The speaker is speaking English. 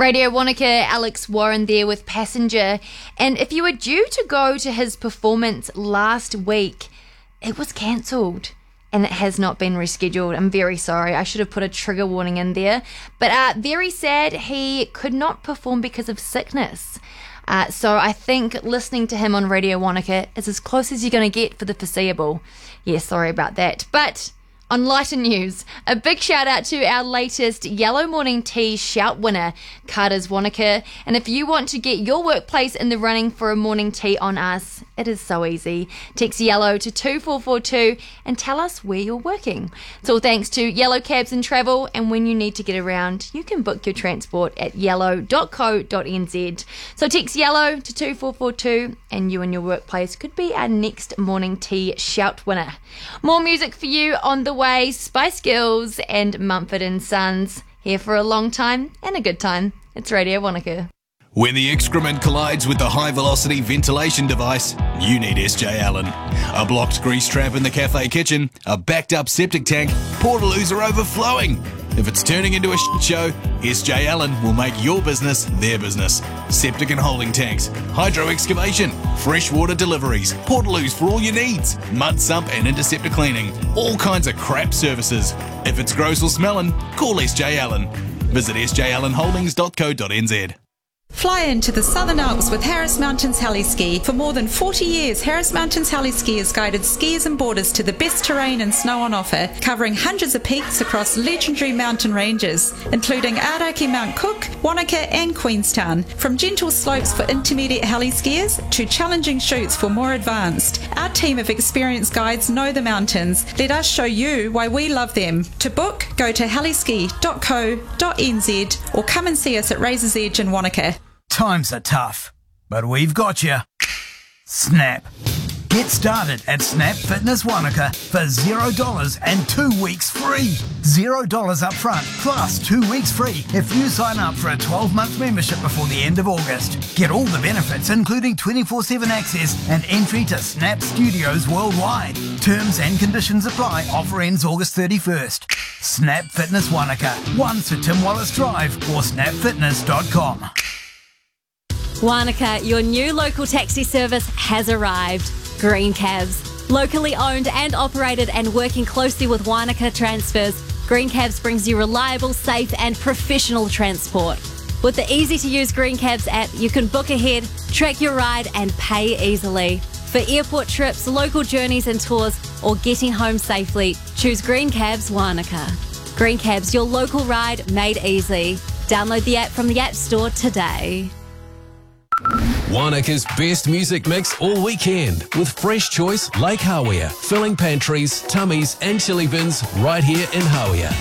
Radio Wanaka, Alex Warren there with Passenger. And if you were due to go to his performance last week, it was cancelled and it has not been rescheduled. I'm very sorry. I should have put a trigger warning in there. But very sad, he could not perform because of sickness. So I think listening to him on Radio Wanaka is as close as you're going to get for the foreseeable. Yeah, sorry about that. But on lighter news, a big shout out to our latest Yellow Morning Tea shout winner, Carter's Wanaka. And if you want to get your workplace in the running for a morning tea on us, it is so easy. Text Yellow to 2442 and tell us where you're working. It's all thanks to Yellow Cabs and Travel, and when you need to get around, you can book your transport at yellow.co.nz. So text Yellow to 2442 and you and your workplace could be our next morning tea shout winner. More music for you on the way. Spice Girls and Mumford & Sons, here for a long time and a good time. It's Radio Wanaka. When the excrement collides with the high-velocity ventilation device, you need SJ Allen. A blocked grease trap in the cafe kitchen, a backed-up septic tank, portaloos are overflowing. If it's turning into a shit show, SJ Allen will make your business their business. Septic and holding tanks, hydro excavation, freshwater deliveries, portaloos for all your needs, mud sump and interceptor cleaning, all kinds of crap services. If it's gross or smelling, call SJ Allen. Visit sjallenholdings.co.nz. Fly into the Southern Alps with Harris Mountains Heli Ski. For more than 40 years, Harris Mountains Heli Ski has guided skiers and boarders to the best terrain and snow on offer, covering hundreds of peaks across legendary mountain ranges, including Araki Mount Cook, Wanaka and Queenstown. From gentle slopes for intermediate heli skiers to challenging chutes for more advanced, our team of experienced guides know the mountains. Let us show you why we love them. To book, go to heliski.co.nz or come and see us at Razor's Edge in Wanaka. Times are tough, but we've got you. Snap. Get started at Snap Fitness Wanaka for $0 and 2 weeks free. $0 up front plus 2 weeks free if you sign up for a 12-month membership before the end of August. Get all the benefits including 24/7 access and entry to Snap Studios worldwide. Terms and conditions apply. Offer ends August 31st. Snap Fitness Wanaka, 1 Sir Tim Wallace Drive or snapfitness.com. Wanaka, your new local taxi service has arrived. Green Cabs. Locally owned and operated and working closely with Wanaka Transfers, Green Cabs brings you reliable, safe and professional transport. With the easy-to-use Green Cabs app, you can book ahead, track your ride and pay easily. For airport trips, local journeys and tours, or getting home safely, choose Green Cabs Wanaka. Green Cabs, your local ride made easy. Download the app from the App Store today. Wanaka's best music mix all weekend with Fresh Choice Lake Hawea, filling pantries, tummies and chili bins right here in Hawea.